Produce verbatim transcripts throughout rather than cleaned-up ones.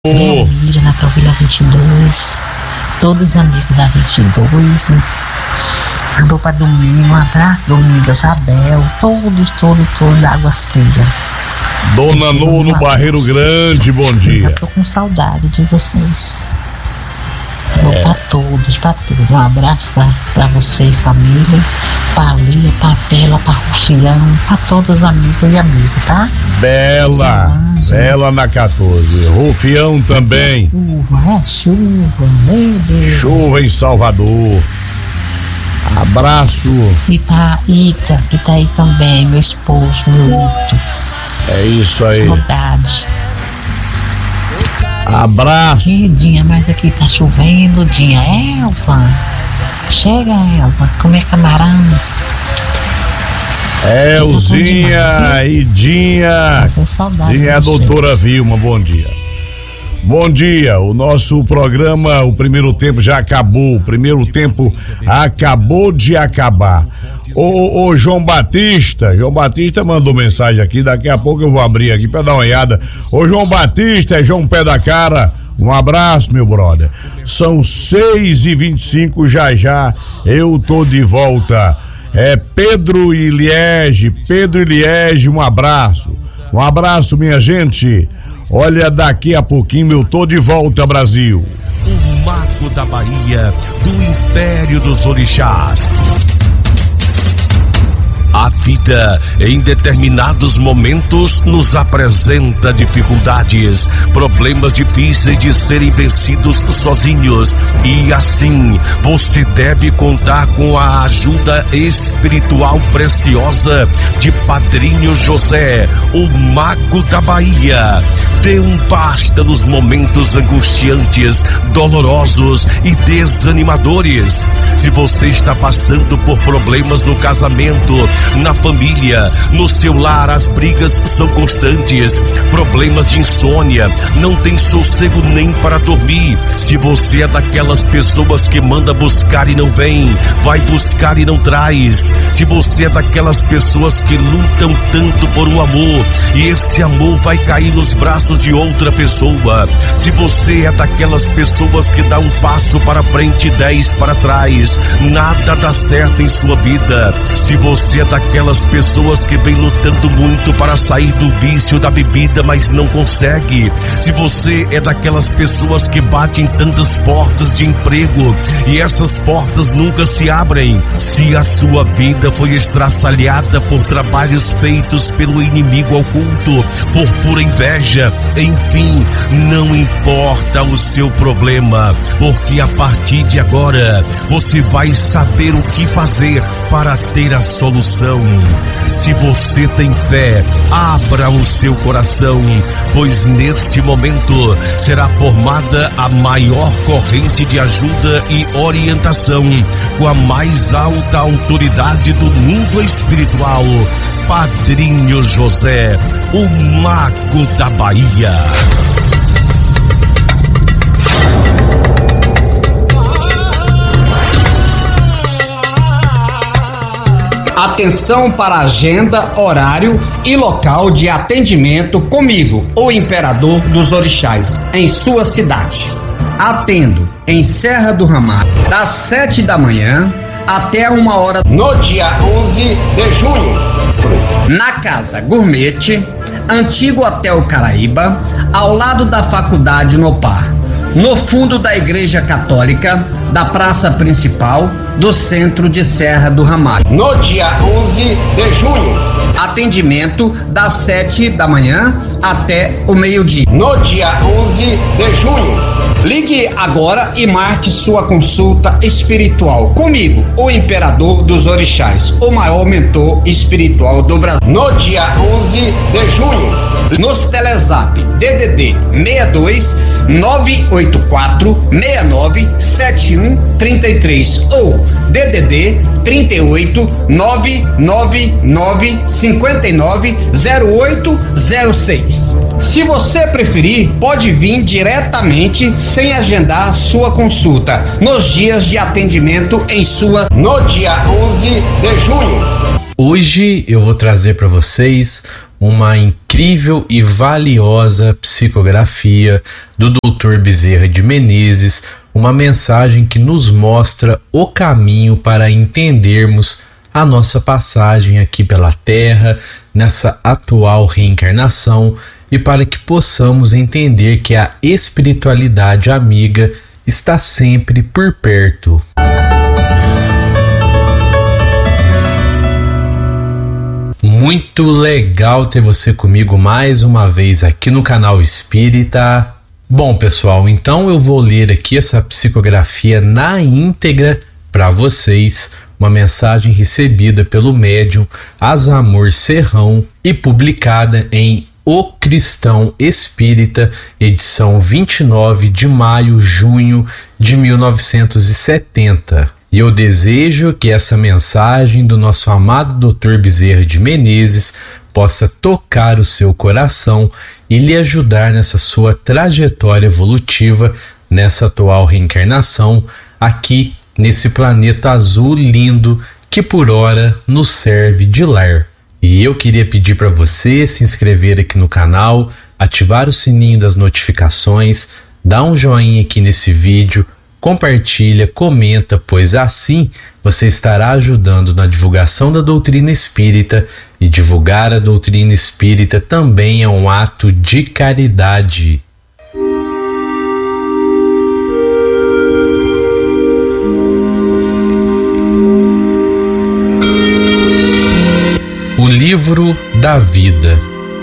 Leomília, na Província vinte e dois, todos os amigos da vinte e dois, andou para domingo, um abraço, Domingos, Abel, todos, todos, todos da Água Fria. Dona Nô no Barreiro Grande, bom dia. Eu tô com saudade de vocês. É. Pra todos, pra todos. Um abraço pra, pra você, família, pra Lia, pra Bela, pra Rufião, pra todos os amigos e amigos, tá? Bela, Bela na quatorze. Rufião também. É chuva, é chuva, meu Deus. Chuva em Salvador. Abraço. E pra Ita, que tá aí também, meu esposo, meu Ito. É isso aí. Saudade. Abraço. E Dinha, mas aqui tá chovendo, Dinha. Elva, chega, Elva, comer camarão. Elzinha e Dinha. Dinha, a doutora Vilma, bom dia. Bom dia, o nosso programa, o primeiro tempo já acabou, o primeiro tempo acabou de acabar. Ô, ô, João Batista, João Batista mandou mensagem aqui, daqui a pouco eu vou abrir aqui pra dar uma olhada. Ô, João Batista, é João Pé da Cara, um abraço, meu brother. São seis e vinte e cinco, já já eu tô de volta. É Pedro e Liege, Pedro e Liege, um abraço. Um abraço, minha gente. Olha, daqui a pouquinho eu tô de volta, Brasil. O Mago da Bahia, do Império dos Orixás. A vida, em determinados momentos, nos apresenta dificuldades, problemas difíceis de serem vencidos sozinhos. E assim, você deve contar com a ajuda espiritual preciosa de Padrinho José, o Mago da Bahia. Dê um basta nos momentos angustiantes, dolorosos e desanimadores. Se você está passando por problemas no casamento, na família, no seu lar, as brigas são constantes, problemas de insônia, não tem sossego nem para dormir. Se você é daquelas pessoas que manda buscar e não vem, vai buscar e não traz. Se você é daquelas pessoas que lutam tanto por um amor e esse amor vai cair nos braços de outra pessoa. Se você é daquelas pessoas que dá um passo para frente e dez para trás, nada dá certo em sua vida. Se você é daquelas pessoas que vem lutando muito para sair do vício da bebida, mas não consegue. Se você é daquelas pessoas que batem tantas portas de emprego e essas portas nunca se abrem. Se a sua vida foi estraçalhada por trabalhos feitos pelo inimigo oculto, por pura inveja, enfim, não importa o seu problema, porque a partir de agora você vai saber o que fazer para ter a solução. Se você tem fé, abra o seu coração, pois neste momento será formada a maior corrente de ajuda e orientação com a mais alta autoridade do mundo espiritual, Padrinho José, o Mago da Bahia. Atenção para a agenda, horário e local de atendimento comigo, o Imperador dos Orixás, em sua cidade. Atendo em Serra do Ramalho, das sete da manhã até uma hora, no dia onze de junho, na Casa Gourmet, antigo Hotel Caraíba, ao lado da Faculdade Nopar, no fundo da Igreja Católica, da Praça Principal do Centro de Serra do Ramalho. No dia onze de junho, atendimento das sete da manhã até o meio-dia. No dia onze de junho, ligue agora e marque sua consulta espiritual comigo, o Imperador dos Orixás, o maior mentor espiritual do Brasil. No dia onze de junho, nos Telezap D D D seis dois nove oito quatro seis nove sete um três três ou D D D trinta e oito nove nove nove cinco nove zero oito zero seis. Se você preferir, pode vir diretamente sem agendar sua consulta nos dias de atendimento em sua no dia onze de junho. Hoje eu vou trazer para vocês uma incrível e valiosa psicografia do doutor Bezerra de Menezes, uma mensagem que nos mostra o caminho para entendermos a nossa passagem aqui pela Terra, nessa atual reencarnação, e para que possamos entender que a espiritualidade amiga está sempre por perto. Muito legal ter você comigo mais uma vez aqui no canal Espírita. Bom, pessoal, então eu vou ler aqui essa psicografia na íntegra para vocês, uma mensagem recebida pelo médium Asamor Serrão e publicada em O Cristão Espírita, edição vinte e nove de maio, junho de mil novecentos e setenta. E eu desejo que essa mensagem do nosso amado doutor Bezerra de Menezes possa tocar o seu coração e lhe ajudar nessa sua trajetória evolutiva, nessa atual reencarnação, aqui nesse planeta azul lindo que por ora nos serve de lar. E eu queria pedir para você se inscrever aqui no canal, ativar o sininho das notificações, dar um joinha aqui nesse vídeo, compartilha, comenta, pois assim você estará ajudando na divulgação da doutrina espírita, e divulgar a doutrina espírita também é um ato de caridade. O livro da vida.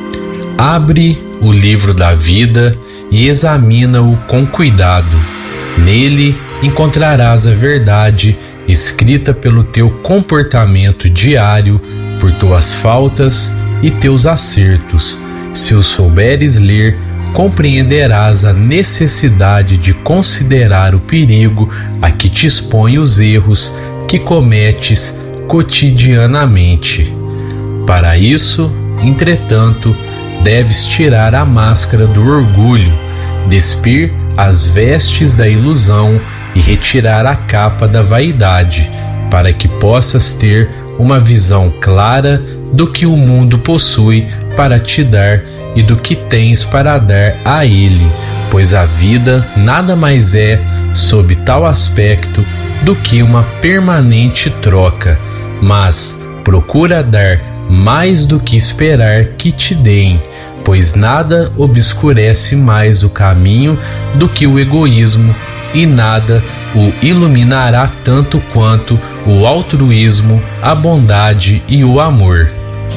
Abre o livro da vida e examina-o com cuidado. Nele encontrarás a verdade escrita pelo teu comportamento diário, por tuas faltas e teus acertos. Se o souberes ler, compreenderás a necessidade de considerar o perigo a que te expõe os erros que cometes cotidianamente. Para isso, entretanto, deves tirar a máscara do orgulho, despir as vestes da ilusão e retirar a capa da vaidade, para que possas ter uma visão clara do que o mundo possui para te dar e do que tens para dar a ele, pois a vida nada mais é, sob tal aspecto, do que uma permanente troca, mas procura dar mais do que esperar que te deem, pois nada obscurece mais o caminho do que o egoísmo, e nada o iluminará tanto quanto o altruísmo, a bondade e o amor.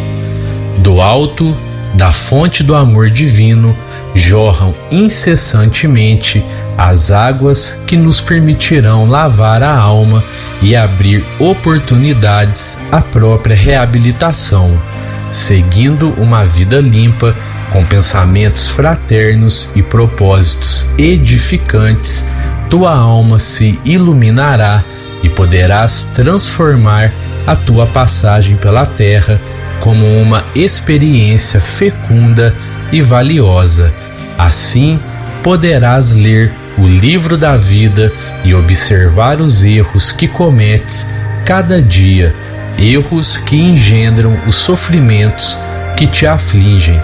Do alto, da fonte do amor divino, jorram incessantemente as águas que nos permitirão lavar a alma e abrir oportunidades à própria reabilitação, seguindo uma vida limpa, com pensamentos fraternos e propósitos edificantes. Tua alma se iluminará e poderás transformar a tua passagem pela terra como uma experiência fecunda e valiosa. Assim, poderás ler o livro da vida e observar os erros que cometes cada dia, erros que engendram os sofrimentos que te afligem.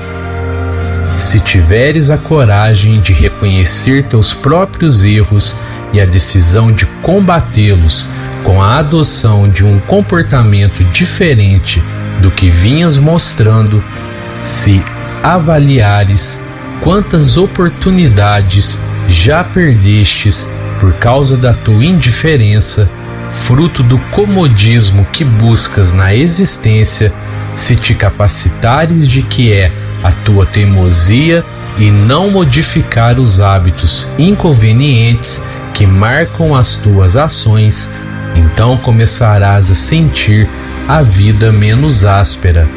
Se tiveres a coragem de reconhecer teus próprios erros e a decisão de combatê-los com a adoção de um comportamento diferente do que vinhas mostrando, se avaliares quantas oportunidades já perdestes por causa da tua indiferença, fruto do comodismo que buscas na existência, se te capacitares de que é a tua teimosia e não modificar os hábitos inconvenientes que marcam as tuas ações, então começarás a sentir a vida menos áspera.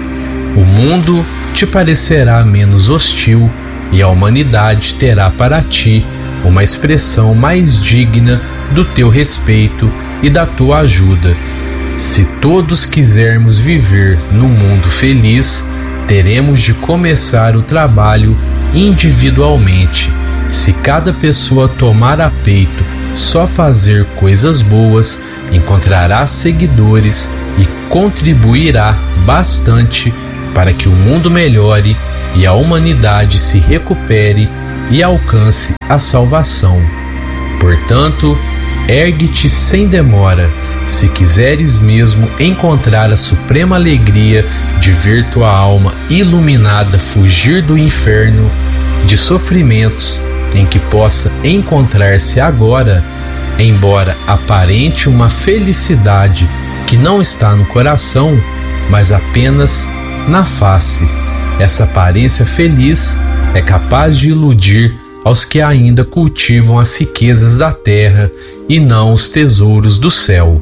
O mundo te parecerá menos hostil e a humanidade terá para ti uma expressão mais digna do teu respeito e da tua ajuda. Se todos quisermos viver num mundo feliz, teremos de começar o trabalho individualmente. Se cada pessoa tomar a peito só fazer coisas boas, encontrará seguidores e contribuirá bastante para que o mundo melhore e a humanidade se recupere e alcance a salvação. Portanto, ergue-te sem demora, se quiseres mesmo encontrar a suprema alegria de ver tua alma iluminada fugir do inferno de sofrimentos em que possa encontrar-se agora, embora aparente uma felicidade que não está no coração, mas apenas na face. Essa aparência feliz é capaz de iludir aos que ainda cultivam as riquezas da terra e não os tesouros do céu.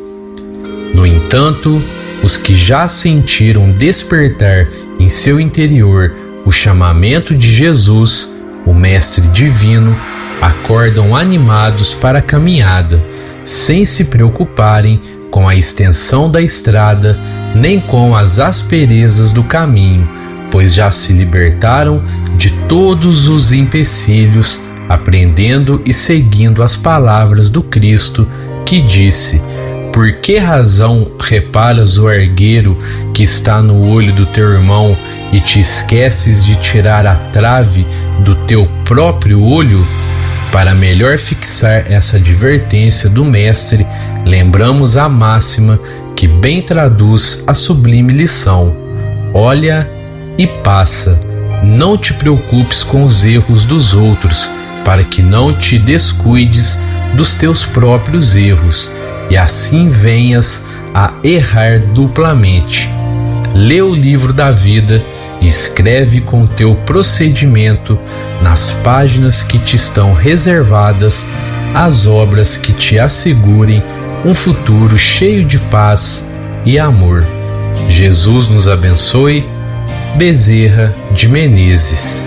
No entanto, os que já sentiram despertar em seu interior o chamamento de Jesus, o Mestre Divino, acordam animados para a caminhada, sem se preocuparem com a extensão da estrada nem com as asperezas do caminho, pois já se libertaram de todos os empecilhos, aprendendo e seguindo as palavras do Cristo, que disse: por que razão reparas o argueiro que está no olho do teu irmão e te esqueces de tirar a trave do teu próprio olho? Para melhor fixar essa advertência do Mestre, lembramos a máxima que bem traduz a sublime lição: olha e passa, não te preocupes com os erros dos outros, para que não te descuides dos teus próprios erros, e assim venhas a errar duplamente. Lê o livro da vida e escreve com teu procedimento nas páginas que te estão reservadas as obras que te assegurem um futuro cheio de paz e amor. Jesus nos abençoe. Bezerra de Menezes.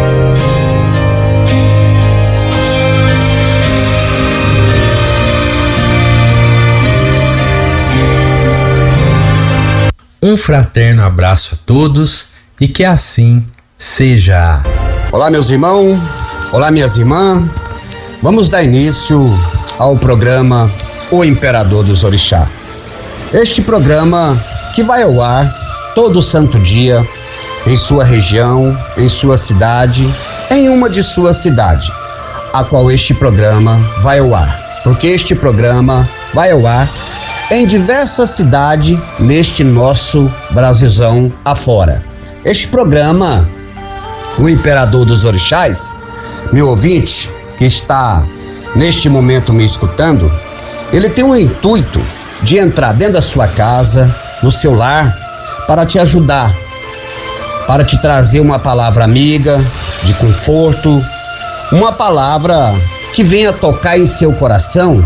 Um fraterno abraço a todos e que assim seja. Olá, meus irmãos, olá, minhas irmãs. Vamos dar início ao programa O Imperador dos Orixás. Este programa que vai ao ar todo santo dia em sua região, em sua cidade, em uma de suas cidades, a qual este programa vai ao ar, porque este programa vai ao ar em diversas cidades neste nosso Brasilzão afora. Este programa, O Imperador dos Orixás, meu ouvinte que está neste momento me escutando, ele tem o intuito de entrar dentro da sua casa, no seu lar, para te ajudar, para te trazer uma palavra amiga, de conforto, uma palavra que venha tocar em seu coração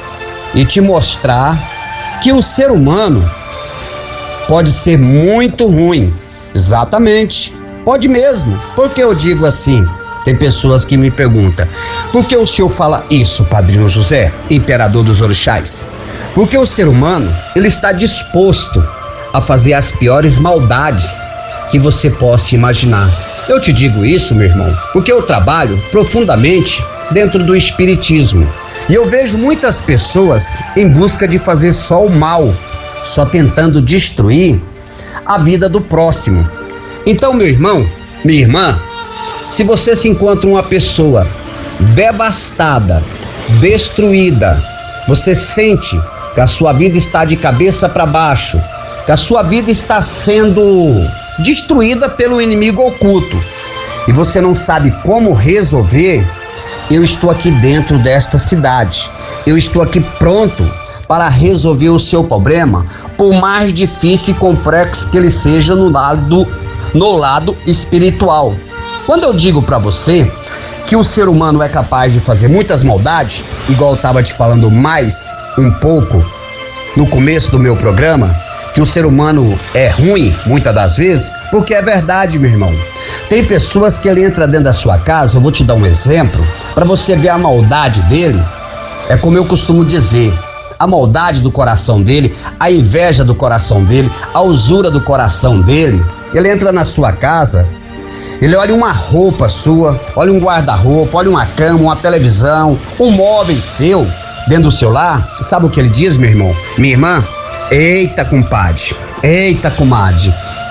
e te mostrar que o ser humano pode ser muito ruim. Exatamente, pode mesmo. Por que eu digo assim? Tem pessoas que me perguntam: por que o senhor fala isso, Padrinho José, Imperador dos Orixás? Porque o ser humano, ele está disposto a fazer as piores maldades que você possa imaginar. Eu te digo isso, meu irmão, porque eu trabalho profundamente dentro do espiritismo. E eu vejo muitas pessoas em busca de fazer só o mal, só tentando destruir a vida do próximo. Então, meu irmão, minha irmã, se você se encontra uma pessoa devastada, destruída, você sente que a sua vida está de cabeça para baixo, que a sua vida está sendo destruída pelo inimigo oculto e você não sabe como resolver, eu estou aqui dentro desta cidade. Eu estou aqui pronto para resolver o seu problema, por mais difícil e complexo que ele seja no lado, no lado espiritual. Quando eu digo para você que o ser humano é capaz de fazer muitas maldades, igual eu estava te falando mais um pouco no começo do meu programa, que o ser humano é ruim muitas das vezes, porque é verdade, meu irmão. Tem pessoas que ele entra dentro da sua casa, eu vou te dar um exemplo, para você ver a maldade dele. É como eu costumo dizer, a maldade do coração dele, a inveja do coração dele, a usura do coração dele. Ele entra na sua casa, ele olha uma roupa sua, olha um guarda-roupa, olha uma cama, uma televisão, um móvel seu dentro do seu lar. Sabe o que ele diz, meu irmão? Minha irmã? Eita, compadre, eita, comadre,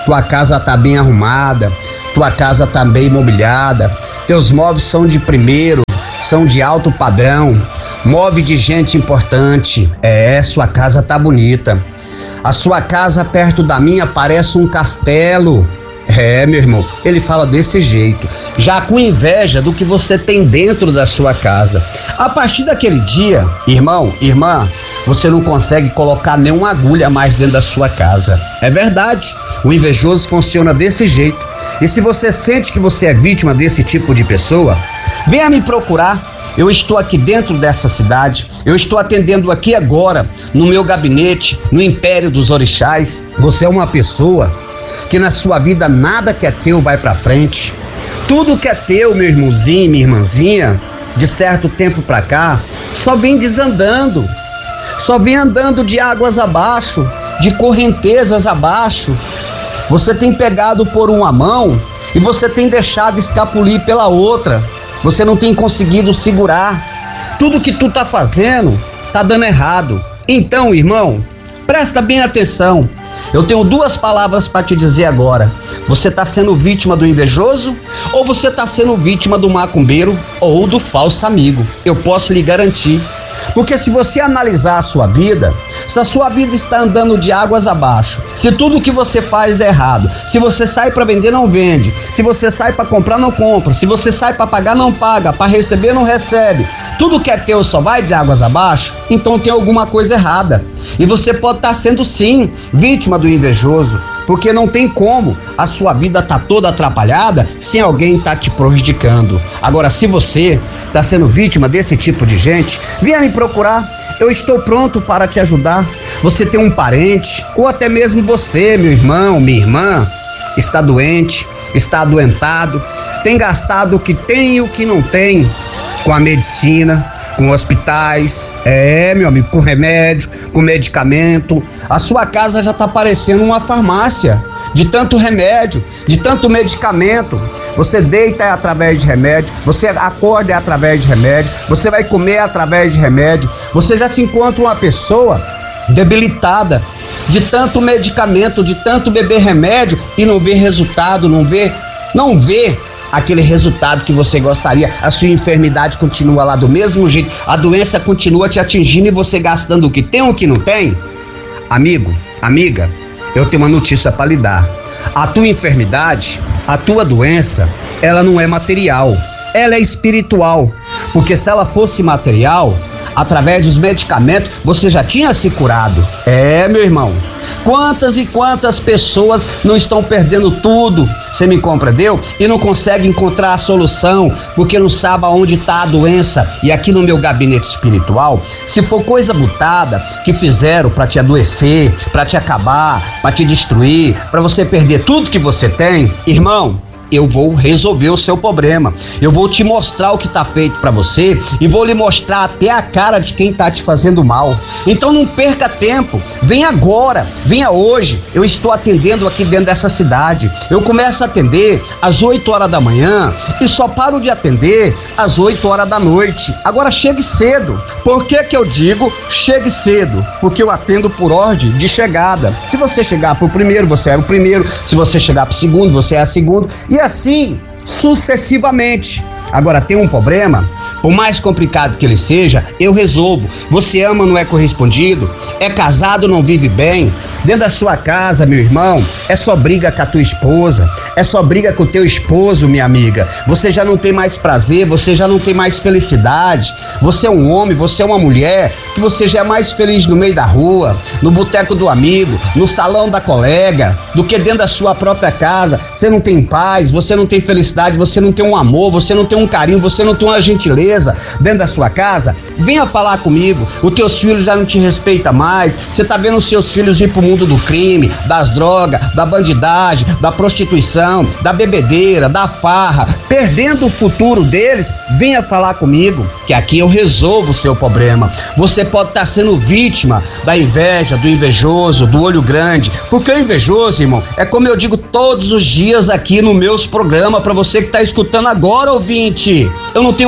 tua casa tá bem arrumada, tua casa tá bem mobiliada, teus móveis são de primeiro, são de alto padrão, móvel de gente importante. É, sua casa tá bonita. A sua casa perto da minha parece um castelo. É, meu irmão, ele fala desse jeito, já com inveja do que você tem dentro da sua casa. A partir daquele dia, irmão, irmã, você não consegue colocar nenhuma agulha mais dentro da sua casa. É verdade, o invejoso funciona desse jeito. E se você sente que você é vítima desse tipo de pessoa, venha me procurar. Eu estou aqui dentro dessa cidade, eu estou atendendo aqui agora, no meu gabinete, no Império dos Orixás. Você é uma pessoa que na sua vida nada que é teu vai pra frente. Tudo que é teu, meu irmãozinho, minha irmãzinha, de certo tempo pra cá, só vem desandando, só vem andando de águas abaixo, de correntezas abaixo. Você tem pegado por uma mão e você tem deixado escapulir pela outra. Você não tem conseguido segurar. Tudo que tu tá fazendo tá dando errado. Então, irmão, presta bem atenção. Eu tenho duas palavras para te dizer agora. Você tá sendo vítima do invejoso ou você tá sendo vítima do macumbeiro ou do falso amigo? Eu posso lhe garantir. Porque se você analisar a sua vida, se a sua vida está andando de águas abaixo, se tudo que você faz der errado, se você sai para vender não vende, se você sai para comprar não compra, se você sai para pagar não paga, para receber não recebe, tudo que é teu só vai de águas abaixo, então tem alguma coisa errada. E você pode estar sendo sim vítima do invejoso, porque não tem como a sua vida tá toda atrapalhada sem alguém tá te prejudicando. Agora, se você tá sendo vítima desse tipo de gente, venha me procurar, eu estou pronto para te ajudar. Você tem um parente, ou até mesmo você, meu irmão, minha irmã, está doente, está adoentado, tem gastado o que tem e o que não tem com a medicina, com hospitais, é, meu amigo, com remédio, com medicamento. A sua casa já tá parecendo uma farmácia, de tanto remédio, de tanto medicamento. Você deita é através de remédio, você acorda é através de remédio, você vai comer através de remédio. Você já se encontra uma pessoa debilitada de tanto medicamento, de tanto beber remédio e não vê resultado, não vê, não vê aquele resultado que você gostaria. A sua enfermidade continua lá do mesmo jeito, a doença continua te atingindo e você gastando o que tem ou o que não tem. Amigo, amiga, eu tenho uma notícia para lhe dar. A tua enfermidade, a tua doença, ela não é material, ela é espiritual. Porque se ela fosse material, através dos medicamentos, você já tinha se curado. É, meu irmão. Quantas e quantas pessoas não estão perdendo tudo, você me compreendeu? E não consegue encontrar a solução, porque não sabe aonde está a doença. E aqui no meu gabinete espiritual, se for coisa botada que fizeram para te adoecer, para te acabar, para te destruir, para você perder tudo que você tem, irmão, eu vou resolver o seu problema. Eu vou te mostrar o que tá feito pra você e vou lhe mostrar até a cara de quem tá te fazendo mal. Então não perca tempo, vem agora, venha hoje. Eu estou atendendo aqui dentro dessa cidade. Eu começo a atender às oito horas da manhã e só paro de atender às oito horas da noite. Agora chegue cedo. Por que que eu digo chegue cedo? Porque eu atendo por ordem de chegada. Se você chegar pro primeiro, você é o primeiro. Se você chegar pro segundo, você é a segundo. E assim, sucessivamente. Agora tem um problema, por mais complicado que ele seja, eu resolvo. Você ama, não é correspondido, é casado, não vive bem. Dentro da sua casa, meu irmão, é só briga com a tua esposa, é só briga com o teu esposo, minha amiga. Você já não tem mais prazer, você já não tem mais felicidade. Você é um homem, você é uma mulher, que você já é mais feliz no meio da rua, no boteco do amigo, no salão da colega, do que dentro da sua própria casa. Você não tem paz, você não tem felicidade, você não tem um amor, você não tem um carinho, você não tem uma gentileza dentro da sua casa. Venha falar comigo. Os teus filhos já não te respeitam mais. Você tá vendo os seus filhos ir pro mundo do crime, das drogas, da bandidagem, da prostituição, da bebedeira, da farra, perdendo o futuro deles. Venha falar comigo, que aqui eu resolvo o seu problema. Você pode estar sendo vítima da inveja, do invejoso, do olho grande, porque o invejoso, irmão, é como eu digo todos os dias aqui nos meus programas, para você que tá escutando agora, ouvinte. Eu não tenho precisão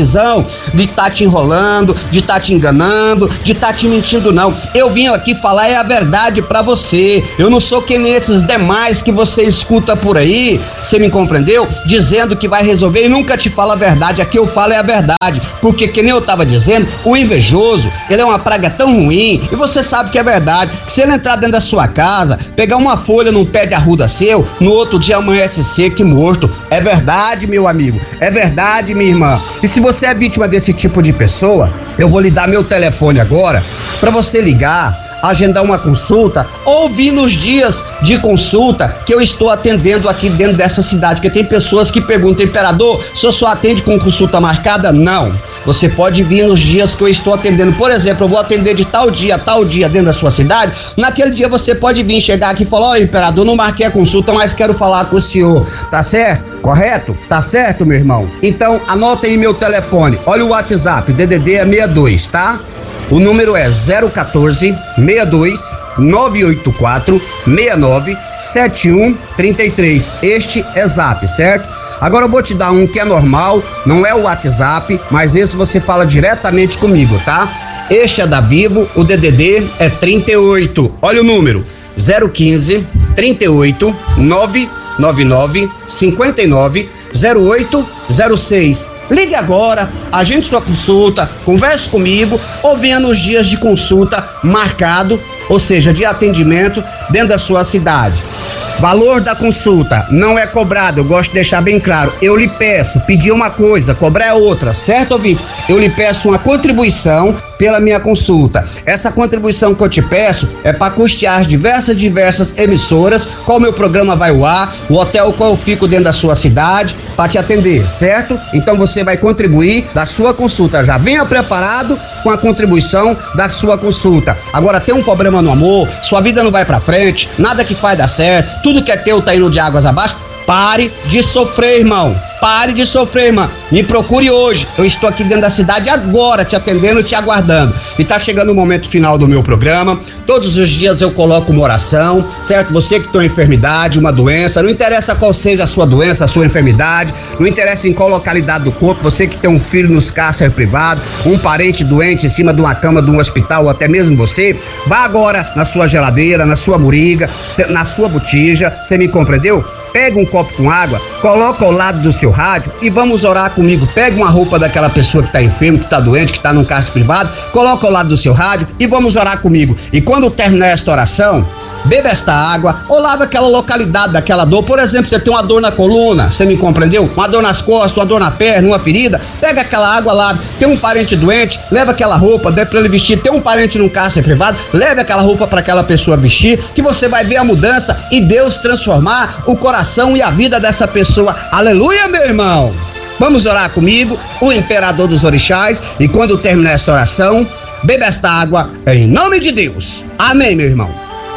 precisão de estar tá te enrolando, de estar tá te enganando, de estar tá te mentindo, não. Eu vim aqui falar é a verdade pra você. Eu não sou que nem esses demais que você escuta por aí, você me compreendeu? Dizendo que vai resolver e nunca te fala a verdade. Aqui eu falo é a verdade, porque que nem eu tava dizendo, o invejoso, ele é uma praga tão ruim, e você sabe que é verdade, que se ele entrar dentro da sua casa, pegar uma folha num pé de arruda seu, no outro dia amanhece seco e morto. É verdade, meu amigo, é verdade, minha irmã. E se você é vítima desse tipo de pessoa, eu vou lhe dar meu telefone agora, pra você ligar, agendar uma consulta ou vir nos dias de consulta que eu estou atendendo aqui dentro dessa cidade, porque tem pessoas que perguntam, imperador, o senhor só atende com consulta marcada? Não, você pode vir nos dias que eu estou atendendo. Por exemplo, eu vou atender de tal dia a tal dia dentro da sua cidade, naquele dia você pode vir, chegar aqui e falar, ó, imperador, não marquei a consulta, mas quero falar com o senhor, tá certo? Correto? Tá certo, meu irmão? Então, anota aí meu telefone, olha o WhatsApp, D D D é sessenta e dois, tá? O número é zero um quatro, seis dois, nove oito quatro, seis nove sete um três três. Este é Zap, certo? Agora eu vou te dar um que é normal, não é o WhatsApp, mas esse você fala diretamente comigo, tá? Este é da Vivo, o D D D é trinta e oito. Olha o número: zero um cinco, trinta e oito, nove nove nove, cinquenta e nove, zero oito zero seis. Ligue agora, agende sua consulta, converse comigo ou venha nos dias de consulta marcado, ou seja, de atendimento dentro da sua cidade. Valor da consulta não é cobrado, eu gosto de deixar bem claro. Eu lhe peço, pedir uma coisa, cobrar é outra, certo, ouvinte? Eu lhe peço uma contribuição pela minha consulta. Essa contribuição que eu te peço é para custear diversas, diversas emissoras, qual meu programa vai ao ar, o hotel qual eu fico dentro da sua cidade, para te atender, certo? Então você vai contribuir da sua consulta. Já venha preparado com a contribuição da sua consulta. Agora, tem um problema no amor, sua vida não vai pra frente, nada que faz dar certo, tudo que é teu tá indo de águas abaixo. Pare de sofrer, irmão. Pare de sofrer, irmã. Me procure hoje. Eu estou aqui dentro da cidade agora, te atendendo, te aguardando. E tá chegando o momento final do meu programa. Todos os dias eu coloco uma oração, certo? Você que tem uma enfermidade, uma doença, não interessa qual seja a sua doença, a sua enfermidade, não interessa em qual localidade do corpo, você que tem um filho nos cárceres privados, um parente doente em cima de uma cama de um hospital, ou até mesmo você, vá agora na sua geladeira, na sua muriga, na sua botija, você me compreendeu? Pega um copo com água, coloca ao lado do seu rádio e vamos orar comigo. Pega uma roupa daquela pessoa que está enferma, que está doente, que está num cárcere privado, coloca ao lado do seu rádio e vamos orar comigo. E quando terminar esta oração, beba esta água ou lava aquela localidade daquela dor. Por exemplo, você tem uma dor na coluna, você me compreendeu? Uma dor nas costas, uma dor na perna, uma ferida, pega aquela água, lava. Tem um parente doente, leva aquela roupa, dê pra ele vestir. Tem um parente num cárcere privado, leve aquela roupa para aquela pessoa vestir, que você vai ver a mudança e Deus transformar o coração e a vida dessa pessoa. Aleluia, meu irmão! Vamos orar comigo, o imperador dos orixás, e quando terminar esta oração, beba esta água em nome de Deus. Amém, meu irmão.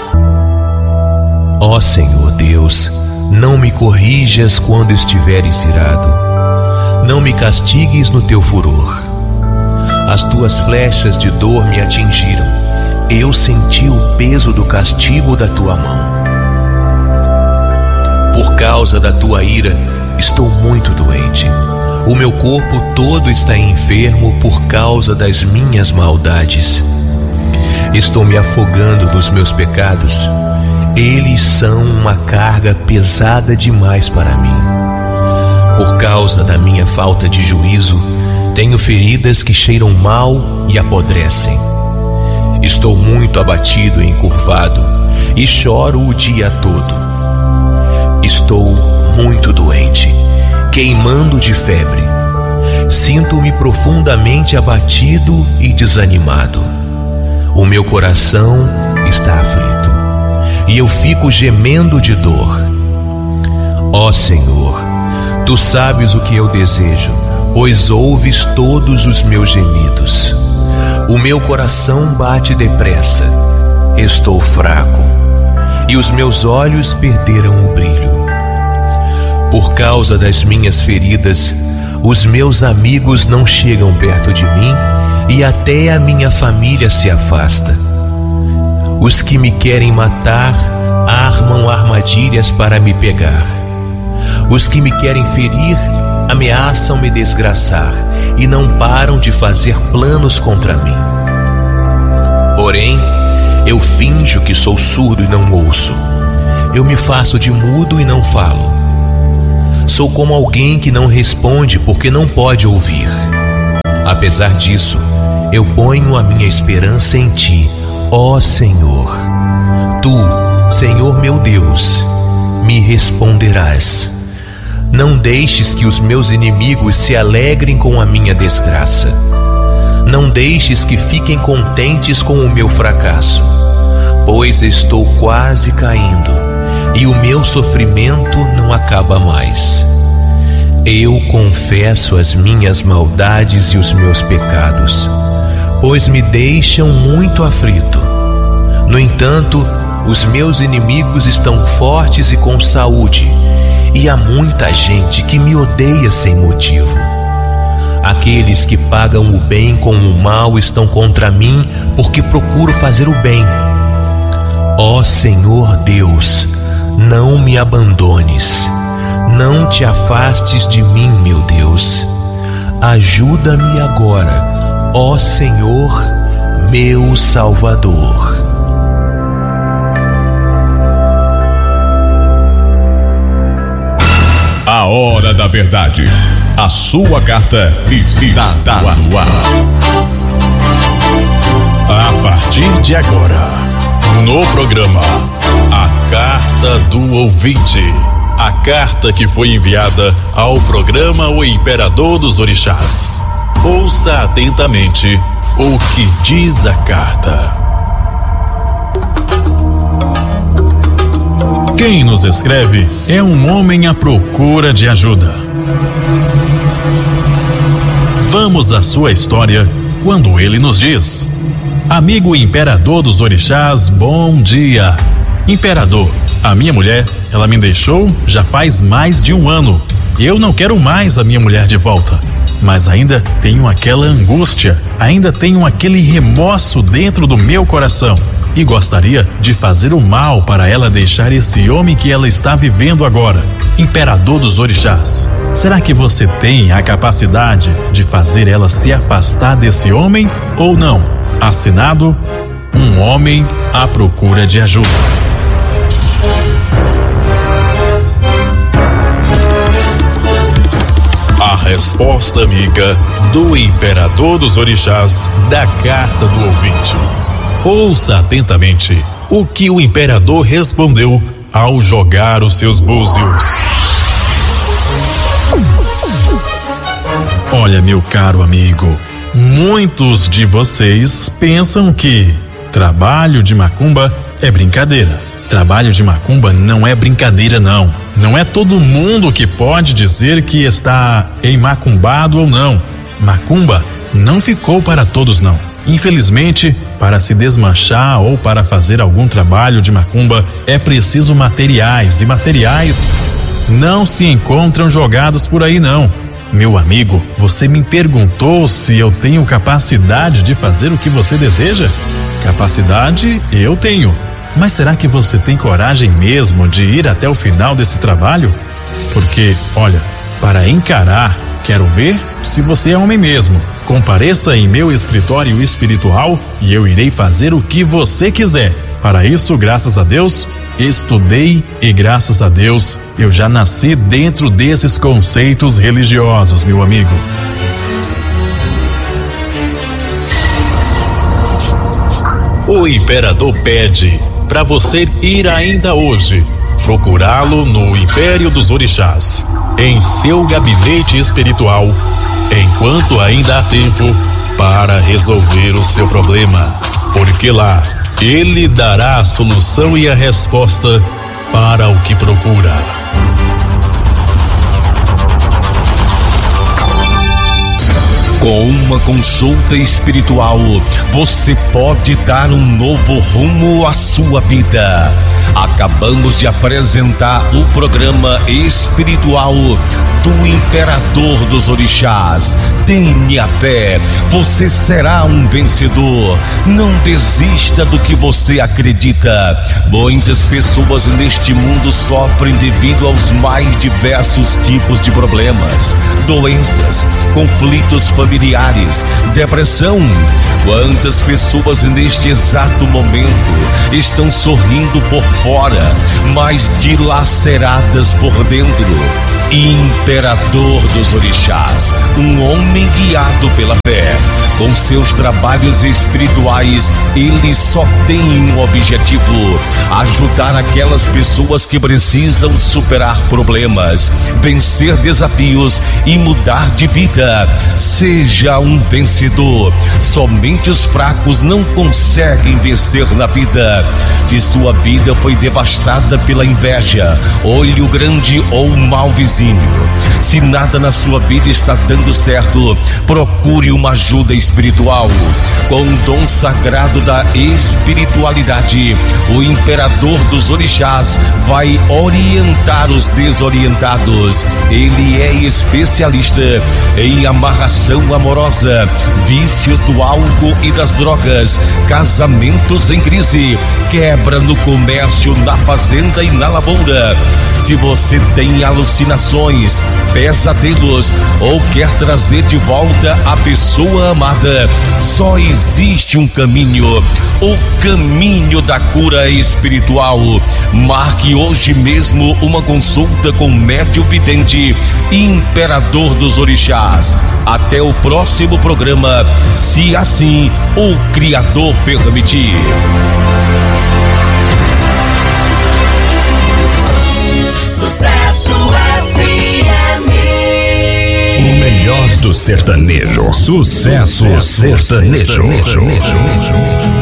Ó Senhor Deus, não me corrijas quando estiveres irado, não me castigues no teu furor. As tuas flechas de dor me atingiram, eu senti o peso do castigo da tua mão. Por causa da tua ira, estou muito doente, o meu corpo todo está enfermo por causa das minhas maldades. Estou me afogando dos meus pecados, eles são uma carga pesada demais para mim. Por causa da minha falta de juízo, tenho feridas que cheiram mal e apodrecem. Estou muito abatido e encurvado e choro o dia todo. Estou muito doente, queimando de febre. Sinto-me profundamente abatido e desanimado. O meu coração está aflito e eu fico gemendo de dor. Ó Senhor, tu sabes o que eu desejo, pois ouves todos os meus gemidos. O meu coração bate depressa, estou fraco, e os meus olhos perderam o brilho. Por causa das minhas feridas, os meus amigos não chegam perto de mim e até a minha família se afasta. Os que me querem matar armam armadilhas para me pegar. Os que me querem ferir ameaçam me desgraçar e não param de fazer planos contra mim. Porém, eu finjo que sou surdo e não ouço. Eu me faço de mudo e não falo. Sou como alguém que não responde porque não pode ouvir. Apesar disso, eu ponho a minha esperança em Ti, ó Senhor. Tu, Senhor meu Deus, me responderás. Não deixes que os meus inimigos se alegrem com a minha desgraça. Não deixes que fiquem contentes com o meu fracasso, pois estou quase caindo e o meu sofrimento não acaba mais. Eu confesso as minhas maldades e os meus pecados, pois me deixam muito aflito. No entanto, os meus inimigos estão fortes e com saúde, e há muita gente que me odeia sem motivo. Aqueles que pagam o bem com o mal estão contra mim, porque procuro fazer o bem. Ó Senhor Deus, não me abandones. Não te afastes de mim, meu Deus. Ajuda-me agora, ó Senhor, meu Salvador. A Hora da Verdade. A sua carta está no ar. A partir de agora, no programa A Carta do Ouvinte. A carta que foi enviada ao programa O Imperador dos Orixás. Ouça atentamente o que diz a carta. Quem nos escreve é um homem à procura de ajuda. Vamos à sua história quando ele nos diz: Amigo Imperador dos Orixás, bom dia. Imperador, a minha mulher, ela me deixou já faz mais de um ano. Eu não quero mais a minha mulher de volta, mas ainda tenho aquela angústia, ainda tenho aquele remorso dentro do meu coração e gostaria de fazer o mal para ela deixar esse homem que ela está vivendo agora. Imperador dos Orixás, será que você tem a capacidade de fazer ela se afastar desse homem ou não? Assinado, um homem à procura de ajuda. A resposta amiga do Imperador dos Orixás da carta do ouvinte. Ouça atentamente o que o imperador respondeu ao jogar os seus búzios. Olha, meu caro amigo, muitos de vocês pensam que trabalho de macumba é brincadeira. Trabalho de macumba não é brincadeira, não. Não é todo mundo que pode dizer que está emacumbado ou não. Macumba não ficou para todos, não. Infelizmente, para se desmanchar ou para fazer algum trabalho de macumba, é preciso materiais, e materiais não se encontram jogados por aí, não. Meu amigo, você me perguntou se eu tenho capacidade de fazer o que você deseja? Capacidade eu tenho. Mas será que você tem coragem mesmo de ir até o final desse trabalho? Porque, olha, para encarar, quero ver se você é homem mesmo. Compareça em meu escritório espiritual e eu irei fazer o que você quiser. Para isso, graças a Deus, estudei e graças a Deus eu já nasci dentro desses conceitos religiosos, meu amigo. O imperador pede para você ir ainda hoje, procurá-lo no Império dos Orixás, em seu gabinete espiritual, enquanto ainda há tempo para resolver o seu problema, porque lá ele dará a solução e a resposta para o que procura. Com uma consulta espiritual, você pode dar um novo rumo à sua vida. Acabamos de apresentar o programa espiritual do Imperador dos Orixás. Tenha fé, você será um vencedor. Não desista do que você acredita. Muitas pessoas neste mundo sofrem devido aos mais diversos tipos de problemas, doenças, conflitos familiares, depressão. Quantas pessoas neste exato momento estão sorrindo por fora, mas dilaceradas por dentro? Imperador dos Orixás, um homem guiado pela fé. Com seus trabalhos espirituais, ele só tem um objetivo: ajudar aquelas pessoas que precisam superar problemas, vencer desafios e mudar de vida. Seja um vencedor. Somente os fracos não conseguem vencer na vida. Se sua vida foi devastada pela inveja, olho grande ou mau vizinho, se nada na sua vida está dando certo, procure uma ajuda espiritual. Com o dom sagrado da espiritualidade, o Imperador dos Orixás vai orientar os desorientados. Ele é especialista em amarração amorosa, vícios do álcool e das drogas, casamentos em crise, quebra no comércio, na fazenda e na lavoura. Se você tem alucinações, pesadelos ou quer trazer de volta a pessoa amada, só existe um caminho: o caminho da cura espiritual. Marque hoje mesmo uma consulta com médium vidente Imperador dos Orixás. Até o próximo programa, se assim o Criador permitir. Sucesso F M. O melhor do sertanejo. Sucesso, Sucesso sertanejo. sertanejo.